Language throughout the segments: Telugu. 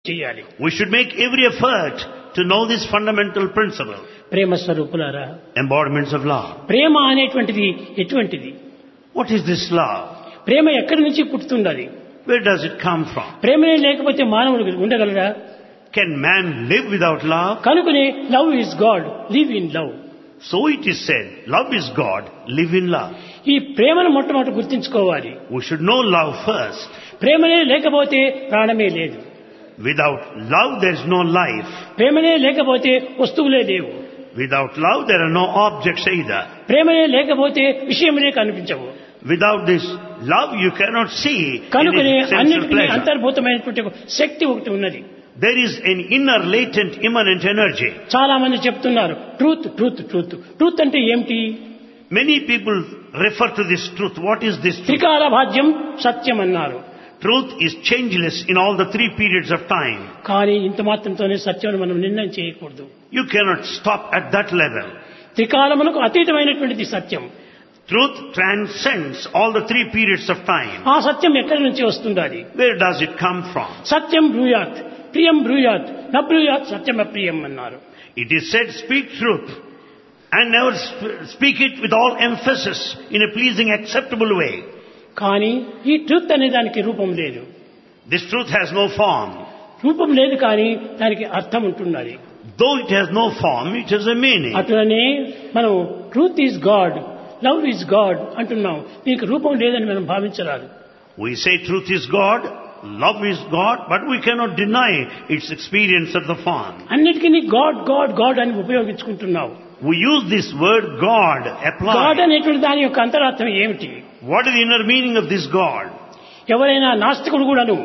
చేయాలి. We should make every effort to know this fundamental principle. ప్రేమ స్వరూపులారా, Embodiments of love. ప్రేమ అనేటువంటిది ఎటువంటిది? What is this love? ప్రేమ ఎక్కడి నుంచి పుట్టుతున్నది? Where does it come from? ప్రేమనే లేకపోతే మానవుడు ఉండగలరా? Can man live without love? కనుకనే love is God, live in love. So it is said, love is God, live in love. ఈ ప్రేమను మొట్టమొదటి గుర్తించుకోవాలి. We should know love first. ప్రేమనే లేకపోతే ప్రాణమే లేదు. Without love there is no life. ప్రేమనే లేకపోతే వస్తువులే లేవు. Without love there are no objects either. ప్రేమనే లేకపోతే విషయములే కనిపించవు. Without this love you cannot see కనుకనే any sense of అన్నిటికీ pleasure. అంతర్భూతమైనటువంటి ఒక శక్తి ఒకటి ఉన్నది. There is an inner latent immanent energy. చాలా మంది చెప్తున్నారు ట్రూత్ ట్రూత్ ట్రూత్. ట్రూత్ అంటే ఏమిటి? Many people refer to this truth. What is this truth? త్రికాల భాజ్యం సత్యం అన్నారు. Truth is changeless in all the three periods of time. కానీ ఇంత మాత్రంతోనే సత్యాన్ని మనం నిర్ణయం చేయకూడదు. You cannot stop at that level. త్రికాలమునకు అతీతమైనటువంటిది Satyam. Truth transcends all the three periods of time. ఆ సత్యం ఎక్కడి నుంచి వస్తుండాలి? Where does it come from? సత్యం బ్రూయాత్, ప్రియం బ్రూయాత్, న బ్రూయాత్ సత్యం అప్రియం అన్నారు. It is said, speak truth and never speak it with all emphasis in a pleasing, acceptable way. కానీ ఈ ట్రూత్ అనే దానికి రూపం లేదు. This truth has no form. రూపం లేదు కానీ దానికి అర్థం ఉంటున్నది. Though it has no form, it has a meaning. అట్లనే మనం truth is God, love is God అంటున్నాం. దీనికి రూపం లేదని మనం భావించరాదు. We say truth is God, love is God, but we cannot deny its experience of the form. అన్నిటికీ గాడ్ గాడ్ గాడ్ అని ఉపయోగించుకుంటున్నావు. We use this word God applied. God అనేటువంటి దాని యొక్క అంతరార్థం ఏమిటి? What is the inner meaning of this God? ఎవరైనా నాస్తికుడు కూడాను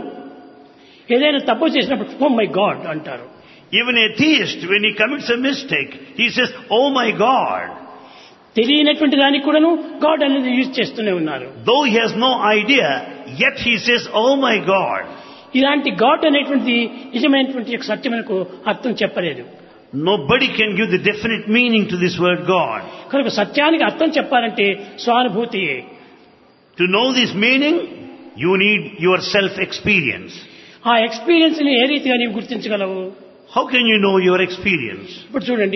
ఏదైనా తప్పు చేసినప్పుడు ఓ మై గాడ్ అంటారు. Even a theist, when he commits a mistake, he says, oh my God. తెలియనటువంటి దానికి కూడాను గాడ్ అనేది యూజ్ చేస్తూనే ఉన్నారు. Though he has no idea, yet he says, oh my God. ఇలాంటి గాడ్ అనేటువంటి నిజమైనటువంటి సత్యమునకు అర్థం చెప్పలేదు. Nobody can give the definite meaning to this word God. కనుక సత్యానికి అర్థం చెప్పాలంటే స్వానుభూతియే. To know this meaning, you need your self-experience. ఆ ఎక్స్పీరియన్స్ ని ఏ రీతిగా నీవు గుర్తించగలవు? How can you know your experience? ఇప్పుడు చూడండి,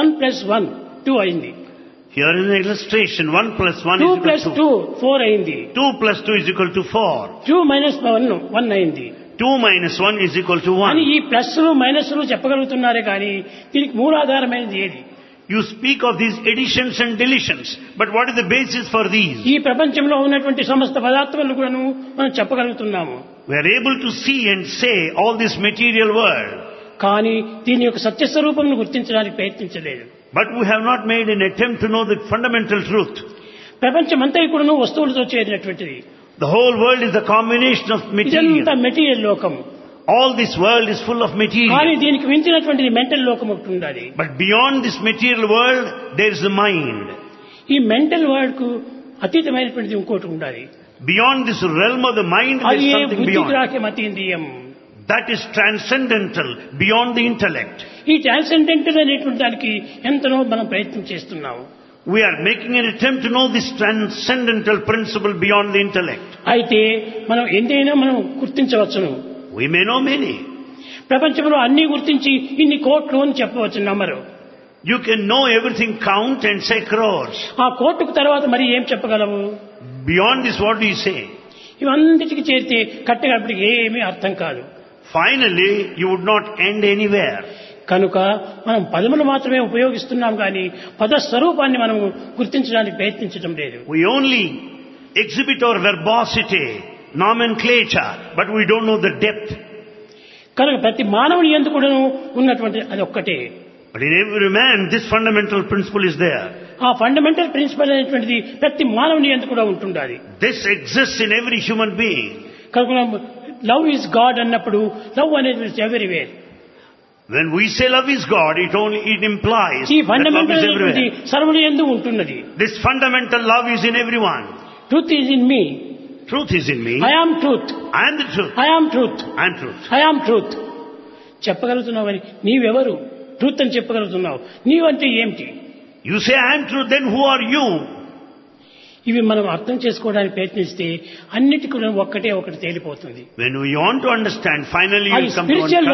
1+1 2 అయింది. Here is an illustration. 1 plus 1 2 is equal + to 2 4 అయింది. 2 plus 2 is equal to 4. 2 - 1 1 అయింది. 2 minus 1 is equal to అని 1. ఈ ప్లస్లు మైనస్లు చెప్పగలుగుతున్నారే కానీ దీనికి మూలాధారమైనది ఏది? You speak of these additions and deletions, but what is the basis for these? ఈ ప్రపంచంలో ఉన్నటువంటి సమస్త పదార్థములను కూడా మనం చెప్పగలుగుతున్నాము. We are able to see and say all this material world, కానీ దీని యొక్క సత్యస్వరూపమును గుర్తించడానికి ప్రయత్నించలేదు. but we have not made an attempt to know the fundamental truth. ప్రపంచమంతా కూడా వస్తువులతో చేరినటువంటిది. The whole world is the combination of ఇదంతా material. మెటీరియల్ లోకం. All this world is full of కానీ material. దీనికి మించినటువంటిది మెంటల్ లోకం ఒకటి ఉండాలి. But beyond this material world, there is the mind. ఈ మెంటల్ వరల్డ్ కు అతీతమైనటువంటిది ఇంకోటి ఉండాలి. Beyond this realm of the mind, there అది is ఏ something బుద్ధి beyond. గ్రాహ్యం అతీంద్రియం. That is transcendental, beyond the intellect. ఈ ట్రాన్సెండెంటల్ అనేటువంటి దానికి ఎంతనో మనం ప్రయత్నం చేస్తున్నాము. We are making an attempt to know this transcendental principle beyond the intellect. అయితే మనం ఎంతైనా మనం గుర్తించవచ్చును. We may know many. ప్రపంచంలో అన్ని గుర్తించి ఇన్ని కోట్లు అని చెప్పవచ్చు నమ్మరు. You can know everything, count and say crores. ఆ కోర్టుకు తర్వాత మరి ఏం చెప్పగలవు? Beyond this, what do you say? ఇవన్నిటికీ చేరితే కట్టగడపటికి ఏమీ అర్థం కాదు. Finally, you would not end anywhere. కనుక మనం పదములు మాత్రమే ఉపయోగిస్తున్నాం కానీ పద స్వరూపాన్ని మనం గుర్తించడానికి ప్రయత్నించడం లేదు. We only exhibit our verbosity, nomenclature, but we don't know the depth. కనుక ప్రతి మానవుని యందు కూడా ఉన్నటువంటి అది ఒక్కటే. But in every man, this fundamental principle is there. ఆ ఫండమెంటల్ ప్రిన్సిపల్ అనేటువంటిది ప్రతి మానవుని యందు కూడా ఉంటుండాలి. This exists in every human being. కనుక లవ్ ఈజ్ గాడ్ అన్నప్పుడు లవ్ అనేది everywhere. When we say love is God, it implies ఈ that love ఫండమెంటల్ is అనేటువంటి everywhere. సర్వుని యందు ఉంటున్నది. This fundamental love is in everyone. Truth is in me. Truth is in me. I am truth. I am the truth. I am truth. I am truth. I am truth చెప్పగలుగుతున్నావని నీవెవరు? Truth అని చెప్పగలుగుతున్నావు. నీవంటే ఏమిటి? You say I am truth, then who are you? ఇవి మనం అర్థం చేసుకోవడానికి ప్రయత్నిస్తే అన్నిటికీ ఒక్కటే ఒకటి తేలిపోతుంది. When we want to understand, finally you అది come to స్పిరిచువల్